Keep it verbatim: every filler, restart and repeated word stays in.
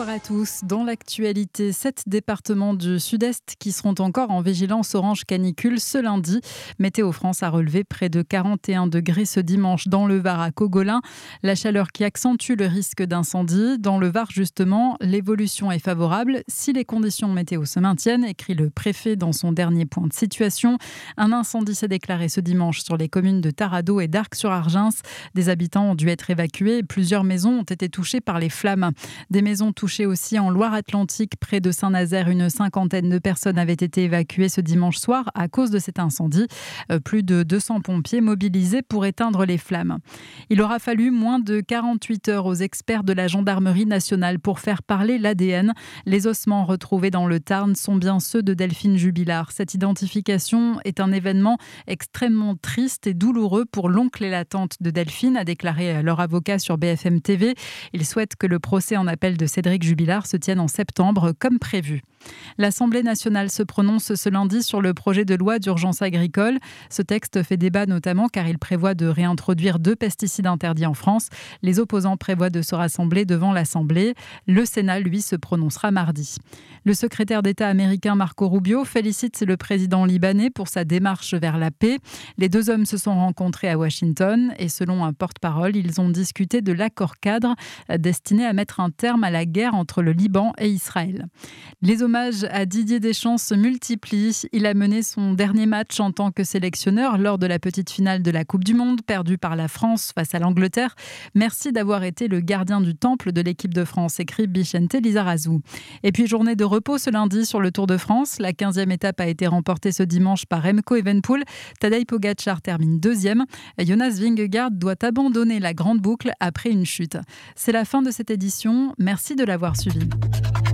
Bonsoir à tous. Dans l'actualité, sept départements du sud-est qui seront encore en vigilance orange canicule ce lundi. Météo France a relevé près de quarante et un degrés ce dimanche dans le Var à Cogolin. La chaleur qui accentue le risque d'incendie. Dans le Var, justement, l'évolution est favorable si les conditions météo se maintiennent, écrit le préfet dans son dernier point de situation. Un incendie s'est déclaré ce dimanche sur les communes de Taradot et d'Arc-sur-Argens. Des habitants ont dû être évacués et plusieurs maisons ont été touchées par les flammes. Des maisons touchées aussi en Loire-Atlantique, près de Saint-Nazaire. Une cinquantaine de personnes avaient été évacuées ce dimanche soir à cause de cet incendie. Plus de deux cents pompiers mobilisés pour éteindre les flammes. Il aura fallu moins de quarante-huit heures aux experts de la gendarmerie nationale pour faire parler l'A D N. Les ossements retrouvés dans le Tarn sont bien ceux de Delphine Jubilard. Cette identification est un événement extrêmement triste et douloureux pour l'oncle et la tante de Delphine, a déclaré leur avocat sur B F M T V. Il souhaite que le procès en appel de Cédric Jubilard se tienne en septembre comme prévu. L'Assemblée nationale se prononce ce lundi sur le projet de loi d'urgence agricole. Ce texte fait débat notamment car il prévoit de réintroduire deux pesticides interdits en France. Les opposants prévoient de se rassembler devant l'Assemblée. Le Sénat, lui, se prononcera mardi. Le secrétaire d'État américain Marco Rubio félicite le président libanais pour sa démarche vers la paix. Les deux hommes se sont rencontrés à Washington et selon un porte-parole, ils ont discuté de l'accord cadre destiné à mettre un terme à la guerre entre le Liban et Israël. Les hommages à Didier Deschamps se multiplient. Il a mené son dernier match en tant que sélectionneur lors de la petite finale de la Coupe du Monde, perdue par la France face à l'Angleterre. Merci d'avoir été le gardien du temple de l'équipe de France, écrit Vicente Lizarazu. Et puis journée de repos ce lundi sur le Tour de France. La quinzième étape a été remportée ce dimanche par Remco Evenepoel. Tadej Pogacar termine deuxième. Jonas Vingegaard doit abandonner la grande boucle après une chute. C'est la fin de cette édition. Merci de l'avoir suivi.